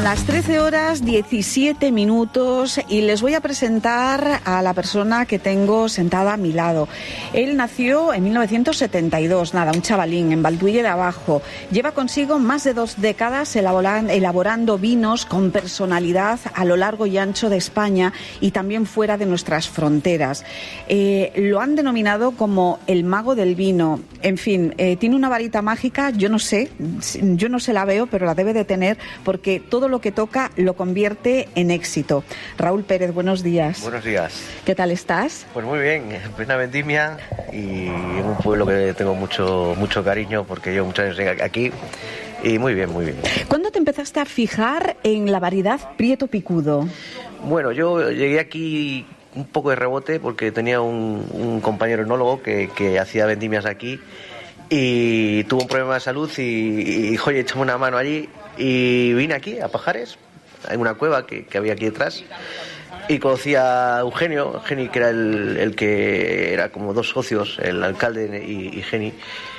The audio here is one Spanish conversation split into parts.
Son las 13 horas 17 minutos y les voy a presentar a la persona que tengo sentada a mi lado. Él nació en 1972, un chavalín, en Valduille de Abajo. Lleva consigo más de 2 décadas elaborando vinos con personalidad a lo largo y ancho de España y también fuera de nuestras fronteras. Lo han denominado como el mago del vino. En fin, tiene una varita mágica, yo no se la veo, pero la debe de tener porque todo lo que toca lo convierte en éxito. Raúl Pérez, buenos días. Buenos días. ¿Qué tal estás? Pues muy bien, en plena vendimia y en un pueblo que tengo mucho cariño porque llevo muchos años aquí y muy bien, muy bien. ¿Cuándo te empezaste a fijar en la variedad Prieto Picudo? Bueno, yo llegué aquí un poco de rebote porque tenía un compañero enólogo que hacía vendimias aquí y tuvo un problema de salud y dijo, oye, échame una mano allí. Y vine aquí, a Pajares, en una cueva que había aquí detrás, y conocí a Eugenio, que era el que era como 2 socios, el alcalde y Geni,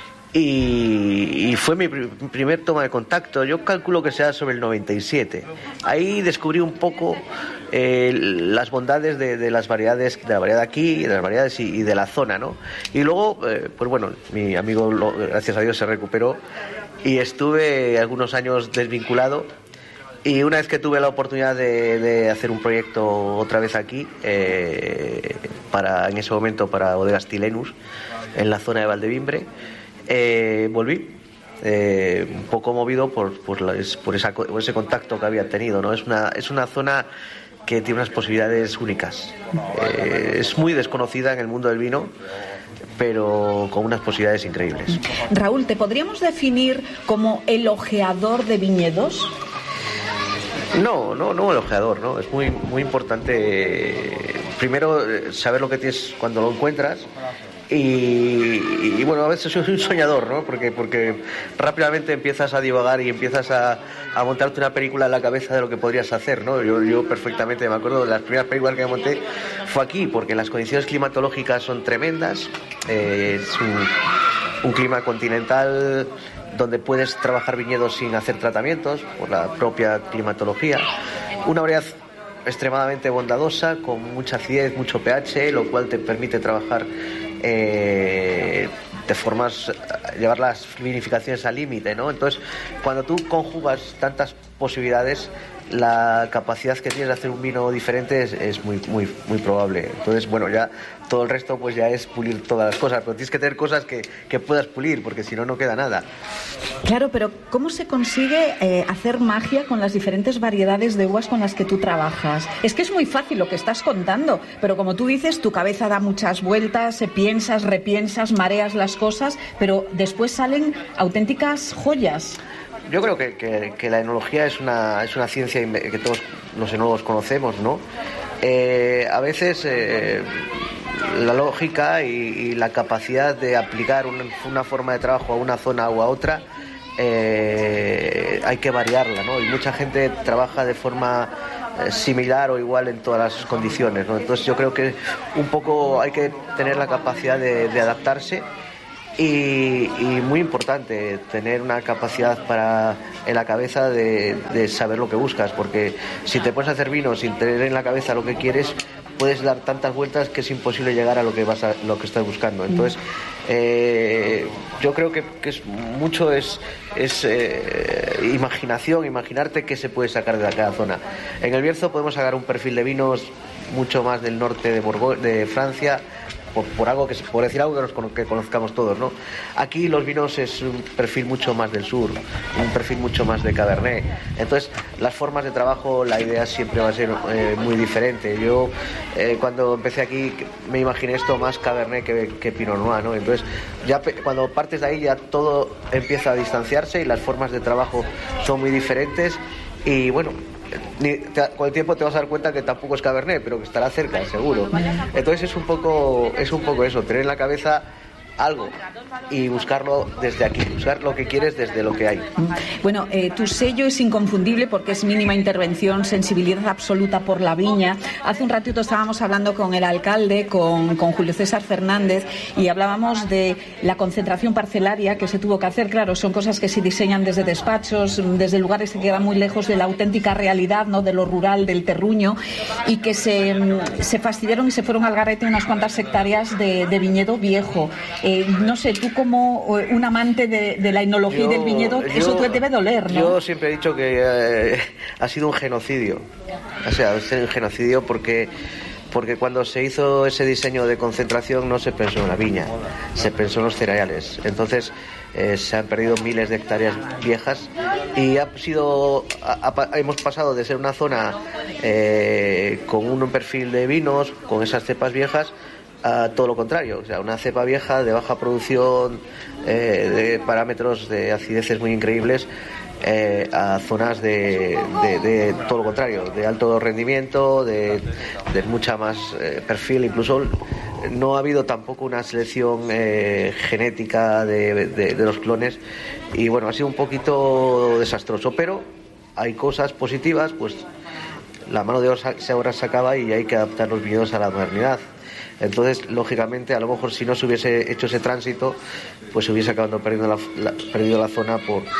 y fue mi primer toma de contacto. Yo calculo que sea sobre el 97. Ahí descubrí un poco las bondades de las variedades, de la variedad aquí, de las variedades y de la zona, ¿no? Y luego, pues bueno, mi amigo, gracias a Dios, se recuperó y estuve algunos años desvinculado. Y una vez que tuve la oportunidad de hacer un proyecto otra vez aquí, en ese momento para Bodegas Tilenus, en la zona de Valdevimbre, volví, un poco movido por ese contacto que había tenido, ¿no? Es una zona que tiene unas posibilidades únicas. Es muy desconocida en el mundo del vino, pero con unas posibilidades increíbles. Raúl, ¿te podríamos definir como el ojeador de viñedos? No el ojeador, ¿no? Es muy importante primero saber lo que tienes cuando lo encuentras y bueno, a veces soy un soñador, ¿no? Porque rápidamente empiezas a divagar y empiezas a montarte una película en la cabeza de lo que podrías hacer, ¿no? Yo perfectamente me acuerdo de las primeras películas que me monté fue aquí, porque las condiciones climatológicas son tremendas, es un clima continental donde puedes trabajar viñedos sin hacer tratamientos por la propia climatología, una variedad extremadamente bondadosa, con mucha acidez, mucho pH, lo cual te permite trabajar llevar las vinificaciones al límite, ¿no? Entonces, cuando tú conjugas tantas posibilidades, la capacidad que tienes de hacer un vino diferente es muy probable. Entonces, bueno, ya todo el resto pues ya es pulir todas las cosas, pero tienes que tener cosas que puedas pulir, porque si no, no queda nada. Claro, pero ¿cómo se consigue hacer magia con las diferentes variedades de uvas con las que tú trabajas? Es que es muy fácil lo que estás contando, pero como tú dices, tu cabeza da muchas vueltas, piensas, repiensas, mareas las cosas, pero después salen auténticas joyas. Yo creo que la enología es una ciencia que todos los enólogos conocemos, ¿no? A veces la lógica y la capacidad de aplicar una forma de trabajo a una zona o a otra hay que variarla, ¿no? Y mucha gente trabaja de forma similar o igual en todas las condiciones, ¿no? Entonces yo creo que un poco hay que tener la capacidad de adaptarse. Y muy importante tener una capacidad en la cabeza de saber lo que buscas, porque si te puedes hacer vino sin tener en la cabeza lo que quieres, puedes dar tantas vueltas que es imposible llegar a lo que estás buscando. Entonces yo creo que mucho es imaginación, imaginarte qué se puede sacar de cada zona. En el Bierzo podemos sacar un perfil de vinos mucho más del norte de Francia, por decir algo que conozcamos todos, ¿no? Aquí los vinos es un perfil mucho más del sur, un perfil mucho más de Cabernet. Entonces, las formas de trabajo, la idea siempre va a ser muy diferente. Yo, cuando empecé aquí, me imaginé esto más Cabernet que Pinot Noir, ¿no? Entonces, ya cuando partes de ahí, ya todo empieza a distanciarse y las formas de trabajo son muy diferentes. Y bueno, con el tiempo te vas a dar cuenta que tampoco es Cabernet, pero que estará cerca, seguro. Entonces es un poco eso, tener en la cabeza algo y buscarlo desde aquí, buscar lo que quieres desde lo que hay. Bueno, tu sello es inconfundible porque es mínima intervención, sensibilidad absoluta por la viña. Hace un ratito estábamos hablando con el alcalde, con Julio César Fernández, y hablábamos de la concentración parcelaria que se tuvo que hacer. Claro, son cosas que se diseñan desde despachos, desde lugares que quedan muy lejos de la auténtica realidad, ¿no?, de lo rural, del terruño, y que se fastidiaron y se fueron al garete unas cuantas hectáreas de viñedo viejo. No sé, tú como un amante de la enología y del viñedo, eso te debe doler, ¿no? Yo siempre he dicho que ha sido un genocidio. O sea, es un genocidio porque cuando se hizo ese diseño de concentración no se pensó en la viña, se pensó en los cereales. Entonces se han perdido miles de hectáreas viejas y hemos pasado de ser una zona con un perfil de vinos, con esas cepas viejas, a todo lo contrario, o sea, una cepa vieja de baja producción, de parámetros de acideces muy increíbles, a zonas de todo lo contrario, de alto rendimiento, de mucha más perfil. Incluso no ha habido tampoco una selección genética de los clones, y bueno, ha sido un poquito desastroso, pero hay cosas positivas, pues la mano de obra se acaba y hay que adaptar los viñedos a la modernidad. Entonces, lógicamente, a lo mejor si no se hubiese hecho ese tránsito, pues se hubiese acabado perdiendo la zona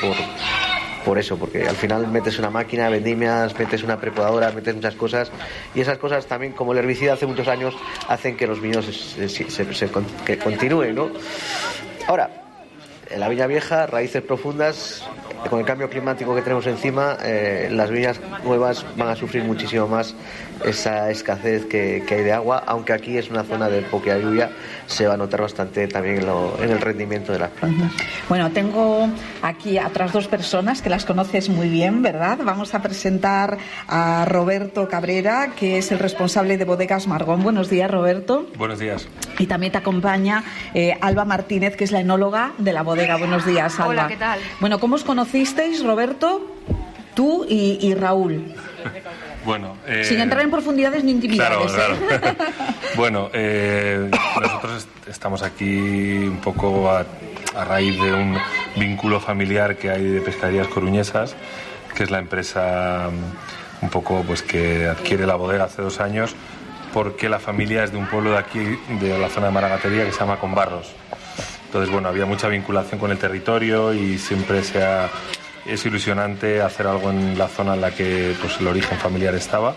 por eso, porque al final metes una máquina, vendimias, metes una prepodadora, metes muchas cosas, y esas cosas también, como el herbicida hace muchos años, hacen que los viñedos que continúen, ¿no? Ahora, en la viña vieja, raíces profundas, con el cambio climático que tenemos encima, las viñas nuevas van a sufrir muchísimo más esa escasez que hay de agua, aunque aquí es una zona de poca lluvia, se va a notar bastante también en el rendimiento de las plantas. Bueno, tengo aquí a otras dos personas que las conoces muy bien, ¿verdad? Vamos a presentar a Roberto Cabrera, que es el responsable de Bodegas Margón. Buenos días, Roberto. Buenos días. Y también te acompaña Alba Martínez, que es la enóloga de la bodega. Buenos días, Alba. Hola, ¿qué tal? Bueno, ¿cómo os conocisteis, Roberto, tú y Raúl? Bueno, sin entrar en profundidades ni intimidades. Claro. Bueno, nosotros estamos aquí un poco a raíz de un vínculo familiar que hay de Pescaderías Coruñesas, que es la empresa un poco pues que adquiere la bodega hace 2 años, porque la familia es de un pueblo de aquí, de la zona de Maragatería, que se llama Conbarros. Entonces, bueno, había mucha vinculación con el territorio y siempre es ilusionante hacer algo en la zona en la que pues el origen familiar estaba.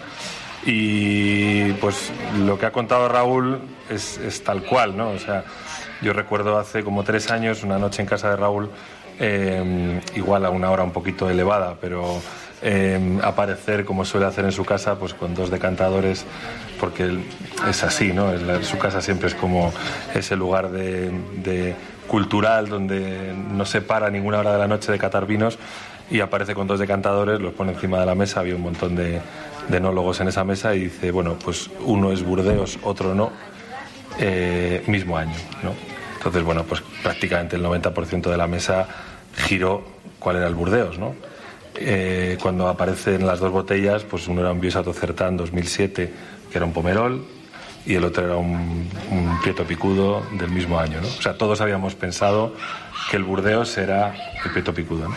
Y pues lo que ha contado Raúl es tal cual, ¿no? O sea, yo recuerdo hace como 3 años una noche en casa de Raúl, igual a una hora un poquito elevada, pero aparecer como suele hacer en su casa, pues con 2 decantadores, porque él es así, ¿no? Su casa siempre es como ese lugar de cultural donde no se para ninguna hora de la noche de catar vinos, y aparece con 2 decantadores, los pone encima de la mesa. Había un montón de enólogos en esa mesa y dice, bueno, pues uno es Burdeos, otro no, mismo año, ¿no? Entonces, bueno, pues prácticamente el 90% de la mesa giró cuál era el Burdeos, ¿no? Cuando aparecen las 2 botellas, pues uno era un Biosato Certán 2007, que era un Pomerol, y el otro era un Prieto Picudo del mismo año, ¿no? O sea, todos habíamos pensado que el Burdeos era el Prieto Picudo, ¿no?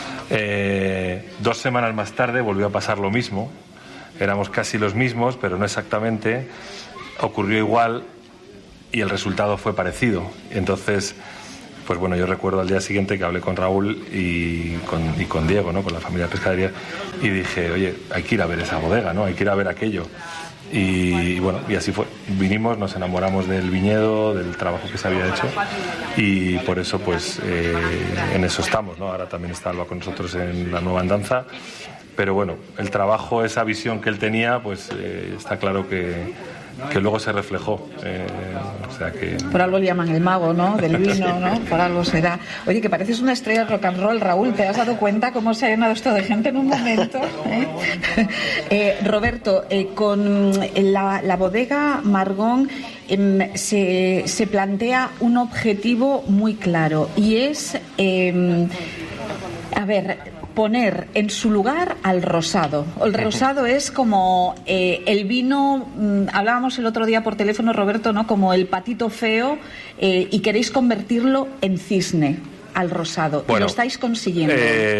2 semanas más tarde volvió a pasar lo mismo, éramos casi los mismos, pero no exactamente, ocurrió igual y el resultado fue parecido. Entonces, pues bueno, yo recuerdo al día siguiente que hablé con Raúl y con Diego, ¿no?, con la familia de Pescadería, y dije, oye, hay que ir a ver esa bodega, ¿no?, hay que ir a ver aquello. Y bueno, y así fue. Vinimos, nos enamoramos del viñedo, del trabajo que se había hecho, y por eso pues en eso estamos, ¿no? Ahora también está Alba con nosotros en la nueva andanza, pero bueno, el trabajo, esa visión que él tenía, pues está claro que luego se reflejó, o sea que... Por algo le llaman el mago, ¿no?, del vino, ¿no? Por algo será. Oye, que pareces una estrella de rock and roll, Raúl. ¿Te has dado cuenta cómo se ha llenado esto de gente en un momento? Roberto, con la bodega Margón se plantea un objetivo muy claro, y es... poner en su lugar al rosado. El rosado es como el vino, hablábamos el otro día por teléfono, Roberto, ¿no? Como el patito feo, y queréis convertirlo en cisne, al rosado. Bueno, y lo estáis consiguiendo.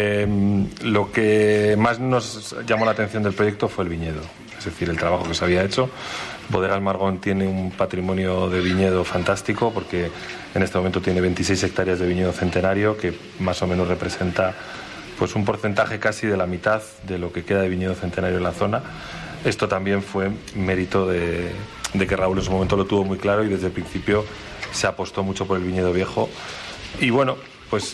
Lo que más nos llamó la atención del proyecto fue el viñedo, es decir, el trabajo que se había hecho. Bodegas Margón tiene un patrimonio de viñedo fantástico, porque en este momento tiene 26 hectáreas de viñedo centenario, que más o menos representa pues un porcentaje casi de la mitad de lo que queda de viñedo centenario en la zona. Esto también fue mérito de que Raúl en su momento lo tuvo muy claro, y desde el principio se apostó mucho por el viñedo viejo. Y bueno, pues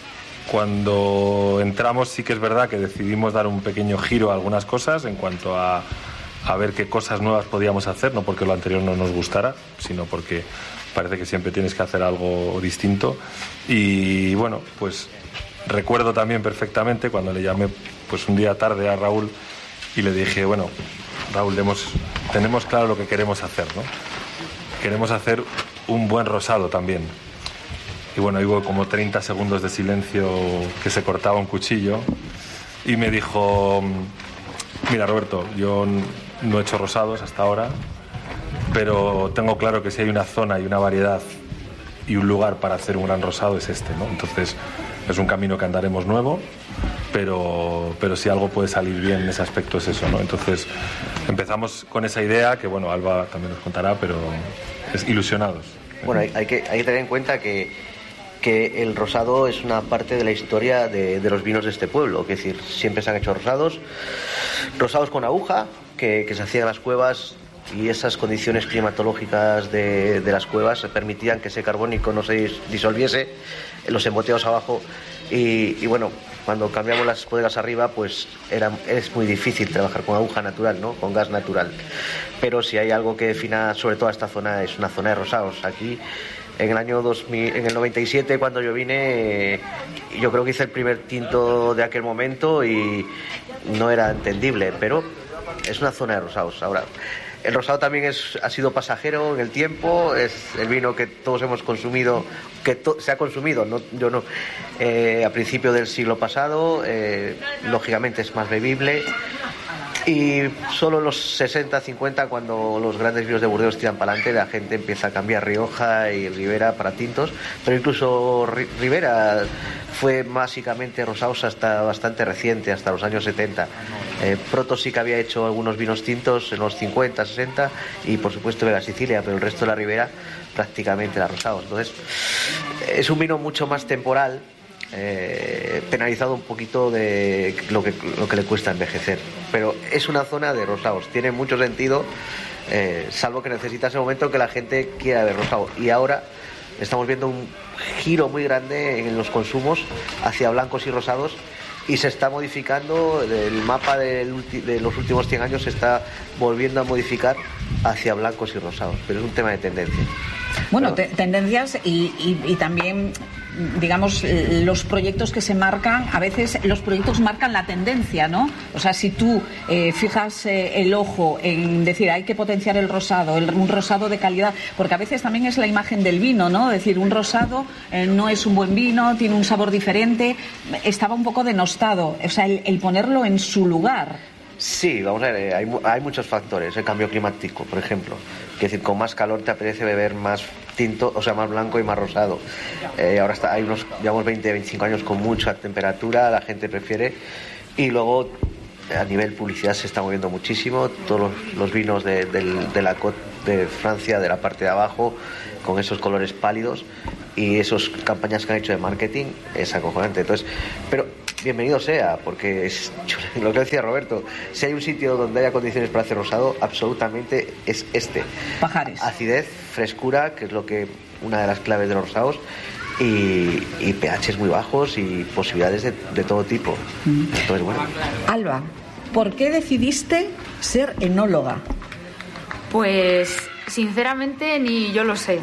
cuando entramos sí que es verdad que decidimos dar un pequeño giro a algunas cosas en cuanto a ver qué cosas nuevas podíamos hacer, no porque lo anterior no nos gustara, sino porque parece que siempre tienes que hacer algo distinto. Y bueno, pues recuerdo también perfectamente cuando le llamé pues un día tarde a Raúl y le dije, bueno, Raúl, tenemos claro lo que queremos hacer, ¿no? Queremos hacer un buen rosado también. Y bueno, hubo como 30 segundos de silencio, que se cortaba un cuchillo, y me dijo, mira, Roberto, yo no he hecho rosados hasta ahora, pero tengo claro que si hay una zona y una variedad y un lugar para hacer un gran rosado es este, ¿no? Entonces es un camino que andaremos nuevo, pero si algo puede salir bien en ese aspecto es eso, ¿no? Entonces empezamos con esa idea, que bueno, Alba también nos contará, pero es ilusionados. Bueno, hay que tener en cuenta que el rosado es una parte de la historia de los vinos de este pueblo. Es decir, siempre se han hecho rosados con aguja, que se hacían en las cuevas, y esas condiciones climatológicas de las cuevas permitían que ese carbónico no se disolviese en los emboteados abajo, y bueno, cuando cambiamos las bodegas arriba, pues es muy difícil trabajar con aguja natural, ¿no? Con gas natural. Pero si hay algo que defina sobre todo esta zona, es una zona de rosados. Aquí en el año 2000, en el 97, cuando yo vine, yo creo que hice el primer tinto de aquel momento y no era entendible, pero es una zona de rosados. Ahora, el rosado también ha sido pasajero en el tiempo, es el vino que todos hemos consumido, se ha consumido, yo no, a principios del siglo pasado, lógicamente es más bebible. Y solo en los 60, 50, cuando los grandes vinos de Burdeos tiran para adelante, la gente empieza a cambiar Rioja y Ribera para tintos. Pero incluso Ribera fue básicamente rosados hasta bastante reciente, hasta los años 70. Proto sí que había hecho algunos vinos tintos en los 50, 60, y por supuesto de la Sicilia, pero el resto de la Ribera prácticamente era rosados. Entonces es un vino mucho más temporal, penalizado un poquito de lo que le cuesta envejecer, pero es una zona de rosados, tiene mucho sentido, salvo que necesita ese momento que la gente quiera ver rosado. Y ahora estamos viendo un giro muy grande en los consumos hacia blancos y rosados, y se está modificando el mapa de los últimos 100 años, se está volviendo a modificar hacia blancos y rosados, pero es un tema de tendencia. Bueno, tendencias y también, digamos, los proyectos que se marcan, a veces los proyectos marcan la tendencia, ¿no? O sea, si tú fijas el ojo en decir hay que potenciar el rosado, un rosado de calidad, porque a veces también es la imagen del vino, ¿no? Es decir, un rosado no es un buen vino, tiene un sabor diferente, estaba un poco denostado, o sea, el ponerlo en su lugar. Sí, vamos a ver, hay muchos factores. El cambio climático, por ejemplo, es decir, con más calor te apetece beber más tinto, o sea, más blanco y más rosado. Ahora llevamos 20, 25 años con mucha temperatura, la gente prefiere. Y luego, a nivel publicidad se está moviendo muchísimo, todos los vinos de la Côte de Francia, de la parte de abajo, con esos colores pálidos, y esas campañas que han hecho de marketing es acojonante. Entonces, pero bienvenido sea, porque es lo que decía Roberto, si hay un sitio donde haya condiciones para hacer rosado, absolutamente es este. Pajares. Acidez, frescura, que es una de las claves de los rosados, y pHs muy bajos y posibilidades de todo tipo. Entonces, bueno. Alba, ¿por qué decidiste ser enóloga? Pues sinceramente ni yo lo sé.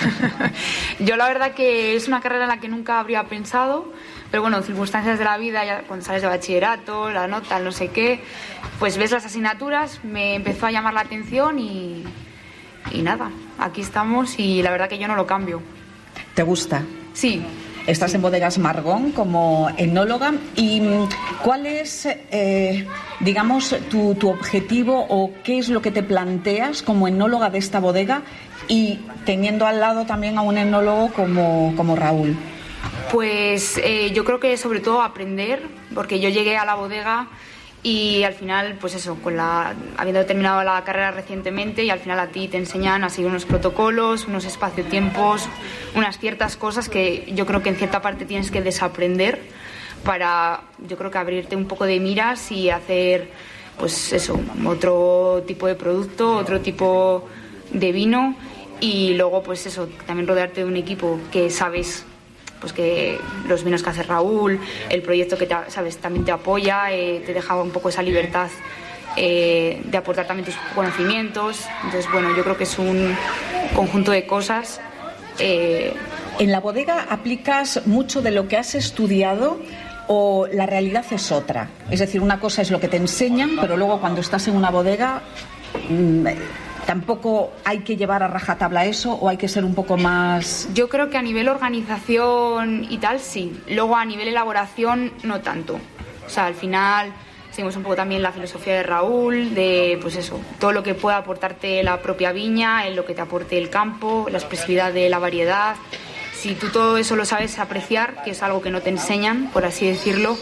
Yo la verdad que es una carrera en la que nunca habría pensado, pero bueno, circunstancias de la vida, ya cuando sales de bachillerato, la nota, no sé qué, pues ves las asignaturas, me empezó a llamar la atención y nada, aquí estamos, y la verdad que yo no lo cambio. ¿Te gusta? Sí, Estás en Bodegas Margón como enóloga. ¿Y cuál es, digamos, tu objetivo o qué es lo que te planteas como enóloga de esta bodega y teniendo al lado también a un enólogo como Raúl? Pues yo creo que sobre todo aprender, porque yo llegué a la bodega y al final, pues eso, habiendo terminado la carrera recientemente, y al final a ti te enseñan a seguir unos protocolos, unos espacio-tiempos, unas ciertas cosas que yo creo que en cierta parte tienes que desaprender para, yo creo que abrirte un poco de miras y hacer, pues eso, otro tipo de producto, otro tipo de vino, y luego pues eso, también rodearte de un equipo que sabes, pues que los vinos que hace Raúl, el proyecto que sabes también te apoya, te deja un poco esa libertad de aportar también tus conocimientos. Entonces, bueno, yo creo que es un conjunto de cosas. ¿En la bodega aplicas mucho de lo que has estudiado o la realidad es otra? Es decir, una cosa es lo que te enseñan, pero luego cuando estás en una bodega ¿tampoco hay que llevar a rajatabla eso o hay que ser un poco más...? Yo creo que a nivel organización y tal, sí. Luego a nivel elaboración, no tanto. O sea, al final seguimos un poco también la filosofía de Raúl, de pues eso, todo lo que pueda aportarte la propia viña, lo que te aporte el campo, la expresividad de la variedad. Si tú todo eso lo sabes apreciar, que es algo que no te enseñan, por así decirlo,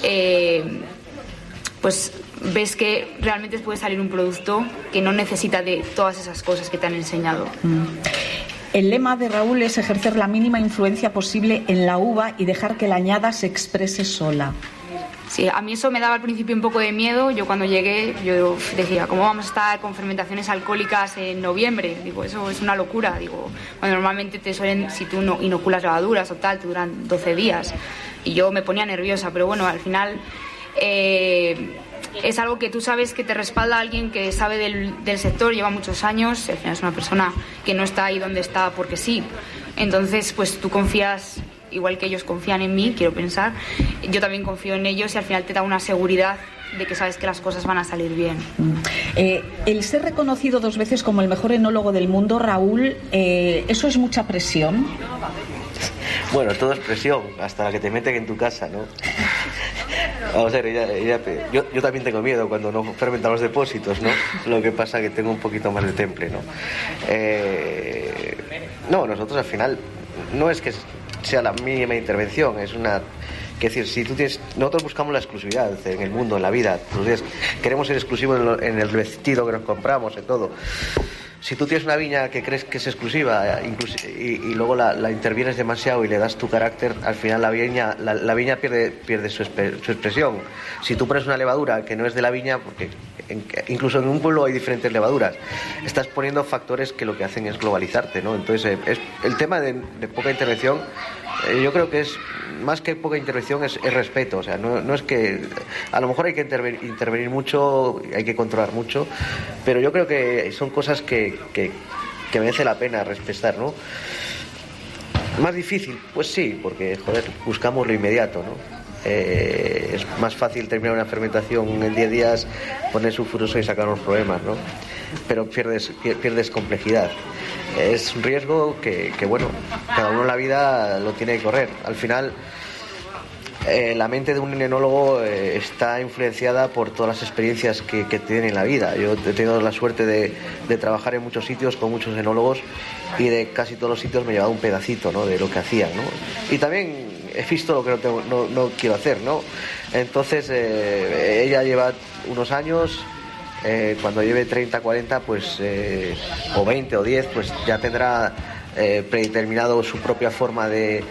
pues ves que realmente puede salir un producto que no necesita de todas esas cosas que te han enseñado. El lema de Raúl es ejercer la mínima influencia posible en la uva y dejar que la añada se exprese sola. Sí, a mí eso me daba al principio un poco de miedo. Yo cuando llegué, yo decía, ¿cómo vamos a estar con fermentaciones alcohólicas en noviembre? Digo, eso es una locura. Digo, bueno, normalmente te suelen, si tú no inoculas levaduras o tal, te duran 12 días. Y yo me ponía nerviosa, pero bueno, al final... es algo que tú sabes que te respalda alguien que sabe del sector, lleva muchos años, al final es una persona que no está ahí donde está porque sí. Entonces, pues tú confías, igual que ellos confían en mí, quiero pensar, yo también confío en ellos y al final te da una seguridad de que sabes que las cosas van a salir bien. El ser reconocido 2 veces como el mejor enólogo del mundo, Raúl, ¿eso es mucha presión? Bueno, todo es presión, hasta la que te meten en tu casa, ¿no? Vamos a ver, yo también tengo miedo cuando no fermentan los depósitos, ¿no? Lo que pasa es que tengo un poquito más de temple, ¿no? No, nosotros al final no es que sea la mínima intervención, es una... Es decir, si tú tienes, nosotros buscamos la exclusividad en el mundo, en la vida. Entonces, queremos ser exclusivos en el vestido que nos compramos, en todo. Si tú tienes una viña que crees que es exclusiva y luego la intervienes demasiado y le das tu carácter, al final la viña pierde su expresión. Si tú pones una levadura que no es de la viña, porque incluso en un pueblo hay diferentes levaduras, estás poniendo factores que lo que hacen es globalizarte, ¿no? Entonces, el tema de poca intervención, yo creo que es más que poca intervención, es respeto. O sea, no es que a lo mejor hay que intervenir mucho, hay que controlar mucho, pero yo creo que son cosas que merece la pena respetar, ¿no? Más difícil, pues sí, porque joder, buscamos lo inmediato, ¿no? Es más fácil terminar una fermentación en 10 días, poner sulfuroso y sacar unos problemas, ¿no? Pero pierdes complejidad. Es un riesgo que bueno, cada uno en la vida lo tiene que correr. Al final, la mente de un enólogo está influenciada por todas las experiencias que tiene en la vida. Yo he tenido la suerte de trabajar en muchos sitios con muchos enólogos y de casi todos los sitios me he llevado un pedacito, ¿no?, de lo que hacían, ¿no? Y también he visto lo que no quiero hacer, ¿no? Entonces, ella lleva unos años, cuando lleve 30, 40, pues, o 20 o 10, pues ya tendrá predeterminado su propia forma de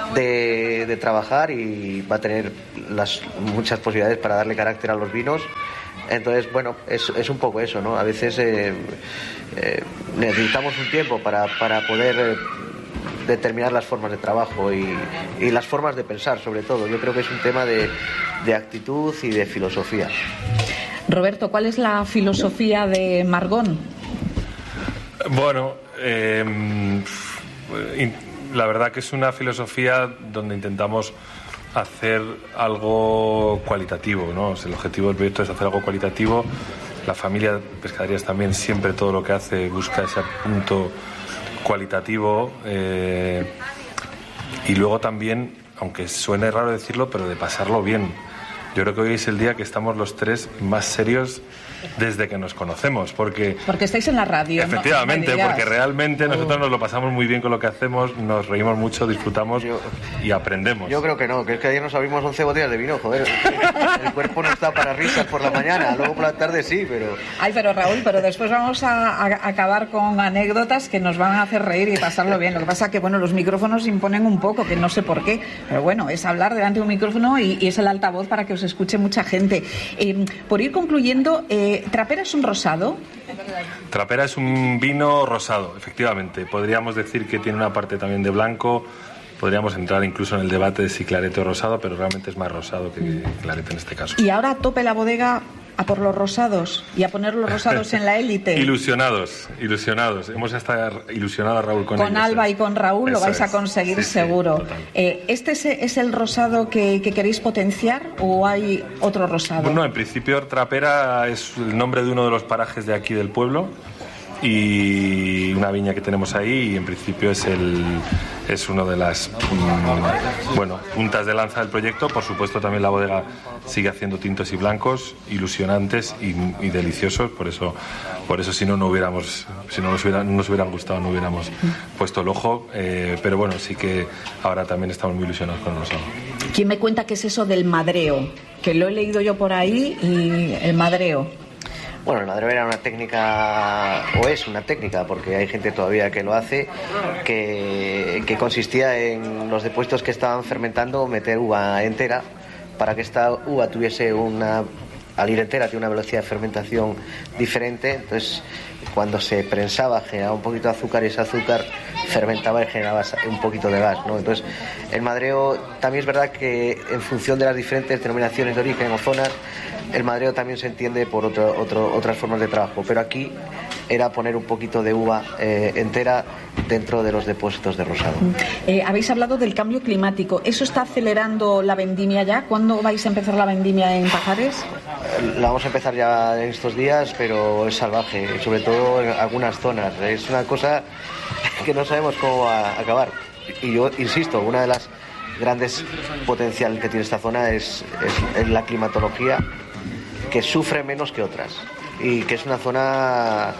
trabajar y va a tener muchas posibilidades para darle carácter a los vinos. Entonces, bueno, es un poco eso, ¿no? A veces necesitamos un tiempo para poder determinar las formas de trabajo y las formas de pensar, sobre todo. Yo creo que es un tema de actitud y de filosofía. Roberto, ¿cuál es la filosofía de Margón? Bueno, la verdad que es una filosofía donde intentamos hacer algo cualitativo, ¿no? O sea, el objetivo del proyecto es hacer algo cualitativo. La familia de Pescaderías también siempre todo lo que hace busca ese punto cualitativo. y luego también, aunque suene raro decirlo, pero de pasarlo bien. Yo creo que hoy es el día que estamos los tres más serios desde que nos conocemos, porque estáis en la radio. Efectivamente, no porque realmente nosotros nos lo pasamos muy bien con lo que hacemos, nos reímos mucho, disfrutamos y aprendemos. Yo creo que no, que es que ayer nos abrimos 11 botellas de vino, joder. El cuerpo no está para risas por la mañana, luego por la tarde sí, pero... Ay, pero Raúl, después vamos a acabar con anécdotas que nos van a hacer reír y pasarlo bien. Lo que pasa es que, bueno, los micrófonos imponen un poco, que no sé por qué, pero bueno, es hablar delante de un micrófono y es el altavoz para que os escuche mucha gente. Por ir concluyendo, ¿Trapera es un rosado? Trapera es un vino rosado, efectivamente. Podríamos decir que tiene una parte también de blanco. Podríamos entrar incluso en el debate de si clarete o rosado, pero realmente es más rosado que clarete en este caso. Y ahora tope la bodega a por los rosados y a poner los rosados en la élite. Ilusionados. Hemos estado ilusionados, Raúl, con ellos. Alba y con Raúl Eso lo vais a conseguir seguro. ¿Este es el rosado que queréis potenciar o hay otro rosado? Bueno, en principio Trapera es el nombre de uno de los parajes de aquí del pueblo y una viña que tenemos ahí, y en principio es uno de las puntas de lanza del proyecto. Por supuesto también la bodega sigue haciendo tintos y blancos ilusionantes y deliciosos, por eso si no nos hubieran gustado no hubiéramos puesto el ojo, pero bueno, sí que ahora también estamos muy ilusionados con el rosado. ¿Quién me cuenta qué es eso del madreo? Que lo he leído yo por ahí, y el madreo. Bueno, el madreo era una técnica, o es una técnica, porque hay gente todavía que lo hace, que consistía en los depuestos que estaban fermentando meter uva entera, para que esta uva tuviese al ir entera, tiene una velocidad de fermentación diferente. Entonces, cuando se prensaba, generaba un poquito de azúcar, y ese azúcar fermentaba y generaba un poquito de gas, ¿no? Entonces, el madreo también es verdad que en función de las diferentes denominaciones de origen o zonas, el madreo también se entiende por otras formas de trabajo, pero aquí era poner un poquito de uva entera dentro de los depósitos de rosado. Habéis hablado del cambio climático. ¿Eso está acelerando la vendimia ya? ¿Cuándo vais a empezar la vendimia en Pajares? La vamos a empezar ya en estos días, pero es salvaje, sobre todo en algunas zonas. Es una cosa que no sabemos cómo va a acabar. Y yo insisto, una de las grandes potenciales que tiene esta zona es la climatología, que sufre menos que otras, y que es una zona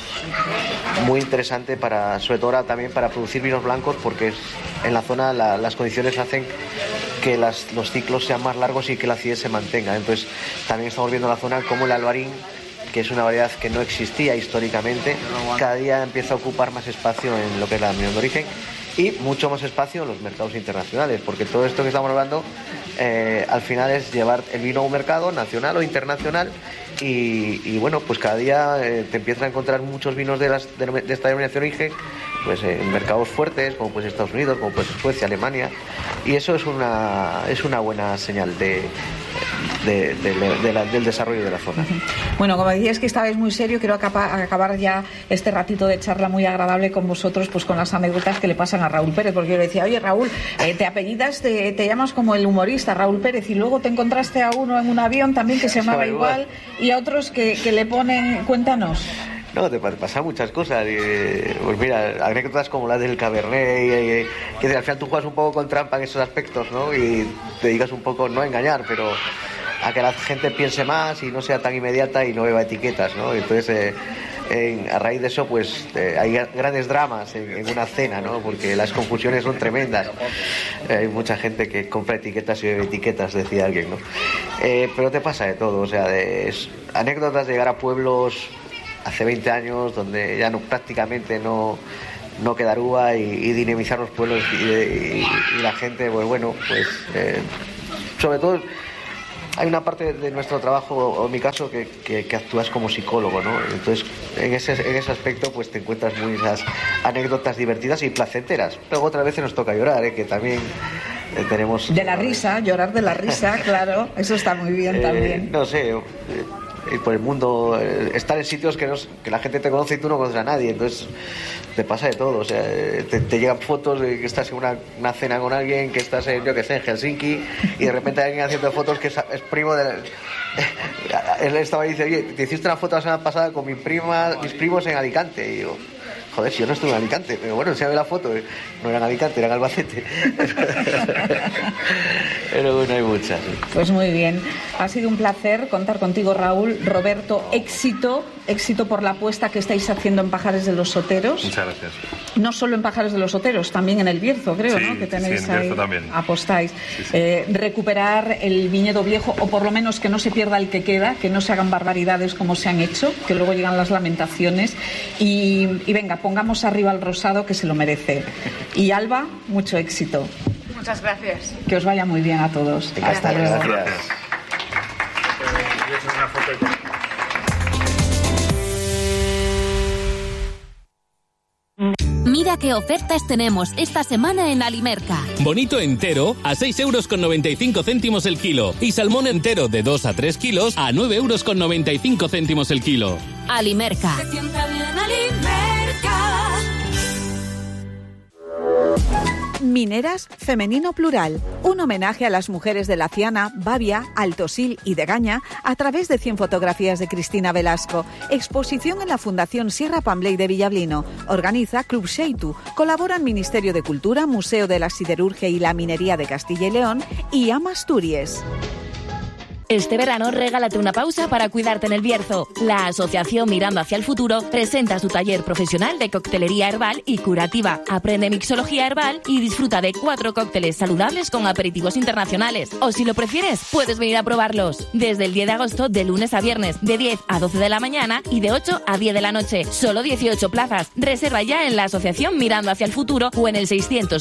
muy interesante sobre todo ahora también para producir vinos blancos, porque en la zona las condiciones hacen que los ciclos sean más largos y que la acidez se mantenga. Entonces también estamos viendo en la zona como el albarín, que es una variedad que no existía históricamente, cada día empieza a ocupar más espacio en lo que es la denominación de origen y mucho más espacio en los mercados internacionales, porque todo esto que estamos hablando al final es llevar el vino a un mercado nacional o internacional, y bueno, pues cada día te empiezas a encontrar muchos vinos de esta denominación de origen, pues en mercados fuertes como pues Estados Unidos, como pues Suecia, Alemania, y eso es una buena señal del desarrollo de la zona. Bueno, como decías que estabais muy serio, quiero acabar ya este ratito de charla muy agradable con vosotros, pues con las anécdotas que le pasan a Raúl Pérez, porque yo le decía, oye Raúl, te apellidas, te llamas como el humorista Raúl Pérez, y luego te encontraste a uno en un avión también que se llamaba igual, y a otros que le ponen, cuéntanos. No, te pasan muchas cosas. Pues mira, anécdotas como la del Cabernet, que al final tú juegas un poco con trampa en esos aspectos, ¿no? Y te digas un poco, no a engañar, pero a que la gente piense más y no sea tan inmediata y no beba etiquetas, ¿no? Entonces, a raíz de eso, pues hay grandes dramas en una cena, ¿no? Porque las confusiones son tremendas. Hay mucha gente que compra etiquetas y bebe etiquetas, decía alguien, ¿no? Pero te pasa de todo, o sea, anécdotas de llegar a pueblos hace 20 años donde ya prácticamente no queda uva, y dinamizar los pueblos y la gente, pues bueno, pues sobre todo hay una parte de nuestro trabajo, o en mi caso, que actúas como psicólogo, ¿no? Entonces, en ese aspecto, pues te encuentras muchas anécdotas divertidas y placenteras. Luego otras veces nos toca llorar, que también tenemos... De la risa, llorar de la risa, claro, eso está muy bien también. No sé... por el mundo, estar en sitios que la gente te conoce y tú no conoces a nadie, entonces te pasa de todo, o sea, te llegan fotos de que estás en una cena con alguien, que estás en Helsinki, y de repente hay alguien haciendo fotos que es primo de... Él estaba y dice, oye, te hiciste una foto la semana pasada con mis primos en Alicante, y digo, joder, si yo no estuve en Alicante, pero bueno, se ve la foto, no era en Alicante, era en Albacete. Pero bueno, hay muchas. Sí. Pues muy bien, ha sido un placer contar contigo, Raúl. Roberto, éxito por la apuesta que estáis haciendo en Pajares de los Oteros. Muchas gracias. No solo en Pajares de los Oteros, también en el Bierzo, creo, sí, ¿no? Que tenéis en el Bierzo ahí, también. apostáis. Sí, sí. Recuperar el viñedo viejo, o por lo menos que no se pierda el que queda, que no se hagan barbaridades como se han hecho, que luego llegan las lamentaciones. Y venga, pongamos arriba al rosado, que se lo merece. Y Alba, mucho éxito. Muchas gracias. Que os vaya muy bien a todos. Gracias. Hasta luego. Gracias. Mira qué ofertas tenemos esta semana en Alimerca. Bonito entero a 6,95 € el kilo. Y salmón entero de 2 a 3 kilos a 9,95 € el kilo. Alimerca. Se sienta bien Alimerca. Mineras Femenino Plural, un homenaje a las mujeres de Laciana, Bavia, Altosil y Degaña a través de 100 fotografías de Cristina Velasco. Exposición en la Fundación Sierra Pambley de Villablino. Organiza Club Xeitu. Colaboran Ministerio de Cultura, Museo de la Siderurgia y la Minería de Castilla y León y Amasturies. Este verano regálate una pausa para cuidarte en el Bierzo. La Asociación Mirando hacia el Futuro presenta su taller profesional de coctelería herbal y curativa. Aprende mixología herbal y disfruta de 4 cócteles saludables con aperitivos internacionales. O si lo prefieres, puedes venir a probarlos. Desde el 10 de agosto, de lunes a viernes, de 10 a 12 de la mañana y de 8 a 10 de la noche. Solo 18 plazas. Reserva ya en la Asociación Mirando hacia el Futuro o en el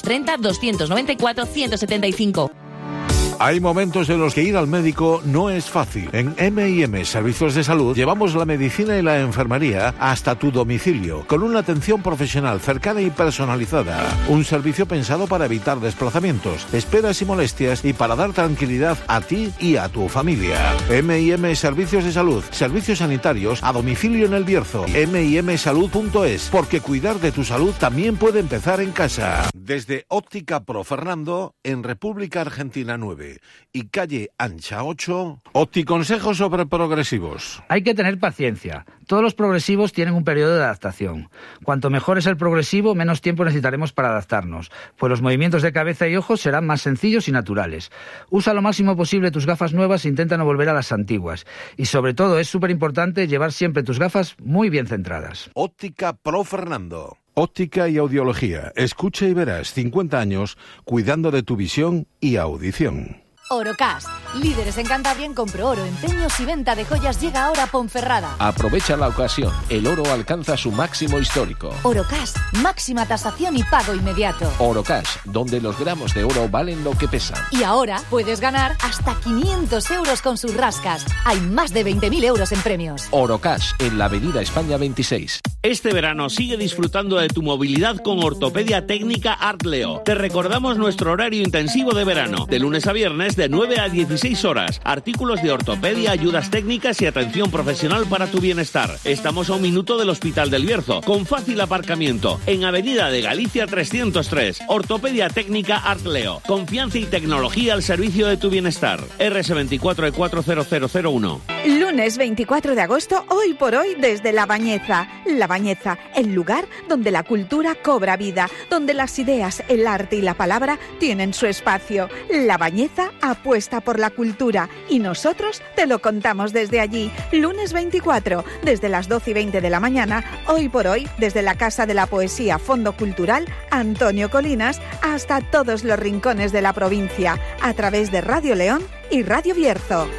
630-294-175. Hay momentos en los que ir al médico no es fácil. En M&M Servicios de Salud llevamos la medicina y la enfermería hasta tu domicilio, con una atención profesional cercana y personalizada. Un servicio pensado para evitar desplazamientos, esperas y molestias y para dar tranquilidad a ti y a tu familia. M&M Servicios de Salud, servicios sanitarios a domicilio en el Bierzo. mimsalud.es, porque cuidar de tu salud también puede empezar en casa. Desde Óptica Pro Fernando, en República Argentina 9 y calle Ancha 8, Opticonsejos sobre progresivos. Hay que tener paciencia. Todos los progresivos tienen un periodo de adaptación. Cuanto mejor es el progresivo, menos tiempo necesitaremos para adaptarnos, pues los movimientos de cabeza y ojos serán más sencillos y naturales. Usa lo máximo posible tus gafas nuevas e intenta no volver a las antiguas. Y sobre todo es súper importante llevar siempre tus gafas muy bien centradas. Óptica Pro Fernando. Óptica y audiología. Escucha y verás 50 años cuidando de tu visión y audición. Orocast, líderes en Cantabria en compro oro, empeños y venta de joyas, llega ahora a Ponferrada. Aprovecha la ocasión, el oro alcanza su máximo histórico. Orocast, máxima tasación y pago inmediato. Orocash, donde los gramos de oro valen lo que pesan. Y ahora puedes ganar hasta 500 € con sus rascas. Hay más de 20.000 € en premios. Orocash, en la Avenida España 26. Este verano sigue disfrutando de tu movilidad con Ortopedia Técnica Artleo. Te recordamos nuestro horario intensivo de verano, de lunes a viernes de 9 a 16 horas. Artículos de ortopedia, ayudas técnicas y atención profesional para tu bienestar. Estamos a 1 minuto del Hospital del Bierzo, con fácil aparcamiento, en Avenida de Galicia 303. Ortopedia Técnica Artleo. Confianza y tecnología al servicio de tu bienestar. RS24 E40001. Lunes 24 de agosto, hoy por hoy, desde La Bañeza. La Bañeza, el lugar donde la cultura cobra vida, donde las ideas, el arte y la palabra tienen su espacio. La Bañeza apuesta por la cultura y nosotros te lo contamos desde allí. Lunes 24, desde las 12:20 de la mañana, hoy por hoy, desde la Casa de la Poesía Fondo Cultural Antonio Colinas hasta todos los rincones de la provincia, a través de Radio León y Radio Bierzo.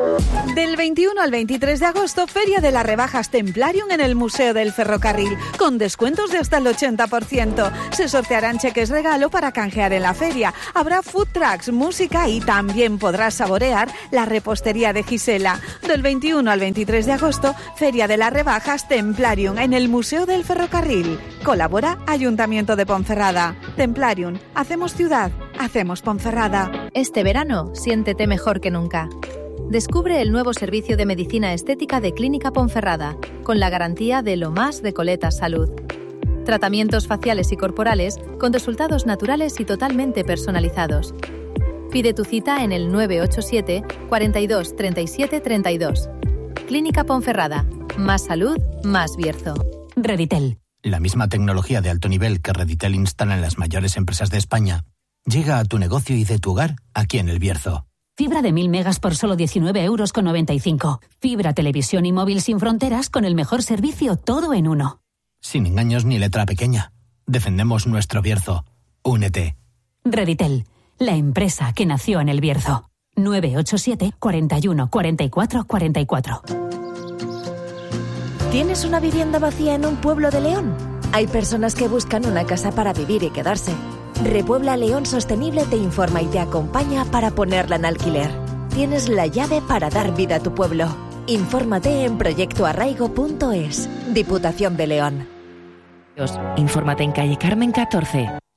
Del 21 al 23 de agosto, Feria de las Rebajas Templarium en el Museo del Ferrocarril, con descuentos de hasta el 80%. Se sortearán cheques regalo para canjear en la feria. Habrá food trucks, música y también podrás saborear la repostería de Gisela. Del 21 al 23 de agosto, Feria de las Rebajas Templarium en el Museo del Ferrocarril. Colabora Ayuntamiento de Ponferrada. Templarium, hacemos ciudad, hacemos Ponferrada. Este verano, siéntete mejor que nunca. Descubre el nuevo servicio de medicina estética de Clínica Ponferrada, con la garantía de lo más de Coletas Salud. Tratamientos faciales y corporales con resultados naturales y totalmente personalizados. Pide tu cita en el 987 42 37 32. Clínica Ponferrada. Más salud, más Bierzo. Reditel. La misma tecnología de alto nivel que Reditel instala en las mayores empresas de España llega a tu negocio y de tu hogar aquí en El Bierzo. Fibra de 1000 megas por solo 19,95 €. Fibra, televisión y móvil sin fronteras con el mejor servicio, todo en uno. Sin engaños ni letra pequeña. Defendemos nuestro Bierzo. Únete. Reditel, la empresa que nació en El Bierzo. 987 41 44 44. ¿Tienes una vivienda vacía en un pueblo de León? Hay personas que buscan una casa para vivir y quedarse. Repuebla León Sostenible te informa y te acompaña para ponerla en alquiler. Tienes la llave para dar vida a tu pueblo. Infórmate en proyectoarraigo.es. Diputación de León. Infórmate en calle Carmen 14.